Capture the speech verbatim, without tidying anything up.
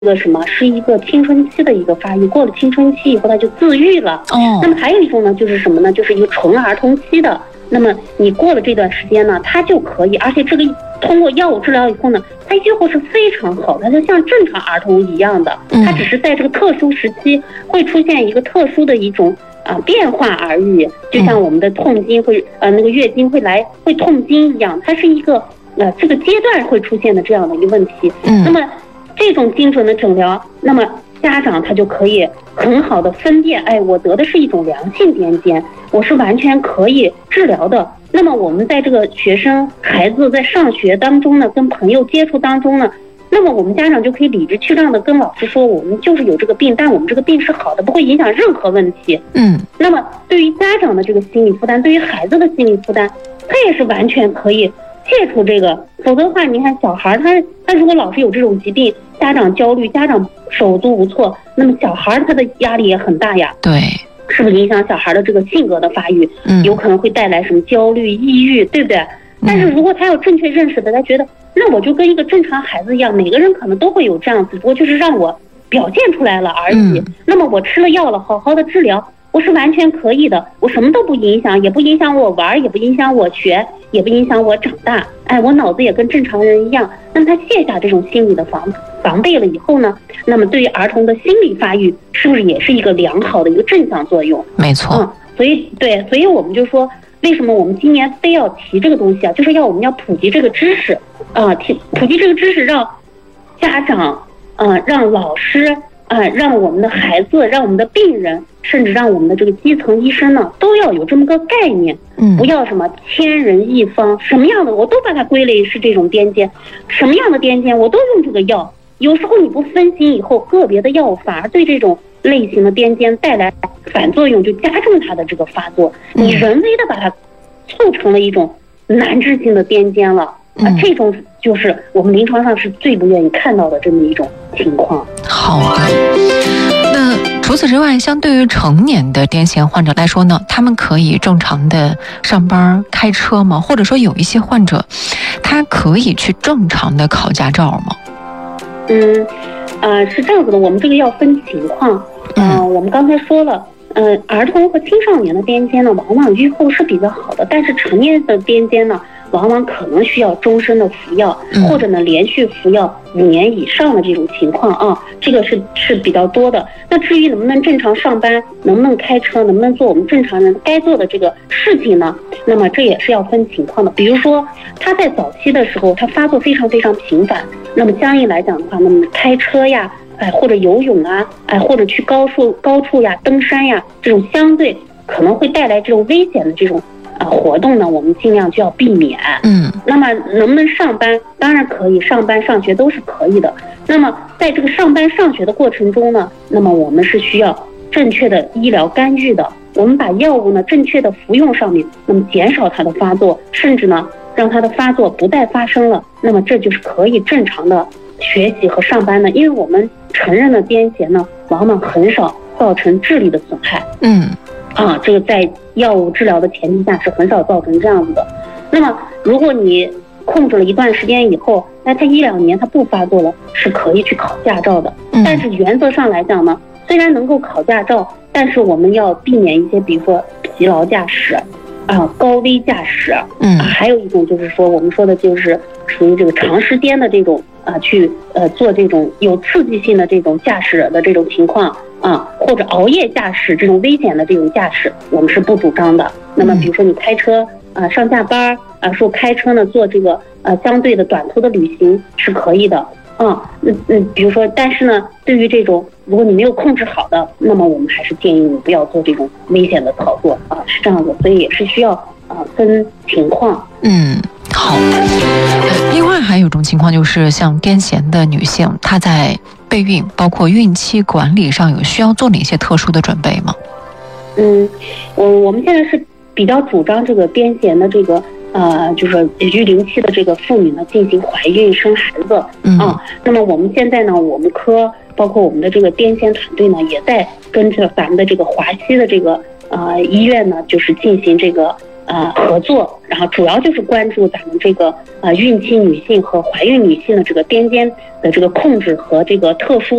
个什么是一个青春期的一个发育，过了青春期以后它就自愈了。 哦， 那么还有一种呢，就是什么呢？就是一个纯儿童期的。那么你过了这段时间呢，它就可以，而且这个通过药物治疗以后呢，它愈后是非常好的，它就像正常儿童一样的，它只是在这个特殊时期会出现一个特殊的一种啊、呃、变化而已，就像我们的痛经会呃那个月经会来会痛经一样，它是一个呃这个阶段会出现的这样的一个问题。 嗯， 那么这种精准的诊疗，那么家长他就可以很好的分辨，哎，我得的是一种良性癫痫，我是完全可以治疗的。那么我们在这个学生孩子在上学当中呢，跟朋友接触当中呢，那么我们家长就可以理直气壮的跟老师说，我们就是有这个病，但我们这个病是好的，不会影响任何问题。 嗯， 那么对于家长的这个心理负担，对于孩子的心理负担，他也是完全可以切除这个。否则的话，你看小孩他他如果老是有这种疾病，家长焦虑，家长手足无措，那么小孩他的压力也很大呀。 对， 是不是影响小孩的这个性格的发育？嗯，有可能会带来什么焦虑、抑郁，对不对？但是如果他要正确认识的，他觉得那我就跟一个正常孩子一样，每个人可能都会有这样子，不过就是让我表现出来了而已。嗯，那么我吃了药了，好好的治疗，我是完全可以的，我什么都不影响，也不影响我玩，也不影响我学，也不影响我长大。哎，我脑子也跟正常人一样。那么他卸下这种心理的防防备了以后呢，那么对于儿童的心理发育是不是也是一个良好的一个正向作用？ 没错。 嗯，所以对，所以我们就说，为什么我们今年非要提这个东西啊？就是要我们要普及这个知识啊，提普及这个知识，让家长啊，让老师啊，让我们的孩子，让我们的病人，甚至让我们的这个基层医生呢，都要有这么个概念。嗯，不要什么千人一方，什么样的我都把它归类是这种癫痫，什么样的癫痫我都用这个药。有时候你不分析以后，个别的药物反而对这种类型的癫痫带来反作用，就加重它的这个发作。你人为的把它促成了一种难治性的癫痫了。啊，这种就是我们临床上是最不愿意看到的这么一种情况。 好的，那除此之外，相对于成年的癫痫患者来说呢，他们可以正常的上班开车吗？或者说有一些患者，他可以去正常的考驾照吗？ 嗯，呃，是这样子的，我们这个要分情况。嗯、呃，我们刚才说了。嗯、呃，儿童和青少年的癫痫呢，往往预后是比较好的，但是成年的癫痫呢，往往可能需要终身的服药，或者呢连续服药五年以上的这种情况啊，这个是是比较多的。那至于能不能正常上班，能不能开车，能不能做我们正常人该做的这个事情呢？那么这也是要分情况的。比如说他在早期的时候，他发作非常非常频繁，那么相应来讲的话，那么开车呀。哎，或者游泳啊，哎，或者去高处高处呀、登山呀，这种相对可能会带来这种危险的这种啊、呃、活动呢，我们尽量就要避免。嗯，那么能不能上班？当然可以，上班上学都是可以的。那么在这个上班上学的过程中呢，那么我们是需要正确的医疗干预的。我们把药物呢正确的服用上面，那么减少它的发作，甚至呢让它的发作不再发生了。那么这就是可以正常的学习和上班的，因为我们承认的癫痫呢，往往很少造成智力的损害。嗯，啊，这个在药物治疗的前提下是很少造成这样子的。那么，如果你控制了一段时间以后，那他一两年他不发作了，是可以去考驾照的。嗯，但是原则上来讲呢，虽然能够考驾照，但是我们要避免一些，比如说疲劳驾驶。啊，高危驾驶，嗯、啊，还有一种就是说，我们说的就是属于这个长时间的这种啊，去呃做这种有刺激性的这种驾驶的这种情况啊，或者熬夜驾驶这种危险的这种驾驶，我们是不主张的。那么比如说你开车啊上下班啊，说开车呢做这个呃相对的短途的旅行是可以的。啊，嗯嗯，比如说，但是呢，对于这种如果你没有控制好的，那么我们还是建议你不要做这种危险的操作啊，是这样的，所以也是需要啊分情况。 嗯，好。呃，另外还有一种情况就是像癫痫的女性，她在备孕包括孕期管理上有需要做哪些特殊的准备吗？ 嗯，我我们现在是比较主张这个癫痫的这个。呃，就是育龄期的这个妇女呢，进行怀孕生孩子，嗯啊。那么我们现在呢，我们科包括我们的这个癫痫团队呢，也在跟着咱们的这个华西的这个呃医院呢，就是进行这个呃合作，然后主要就是关注咱们这个呃孕期女性和怀孕女性的这个癫痫的这个控制和这个特殊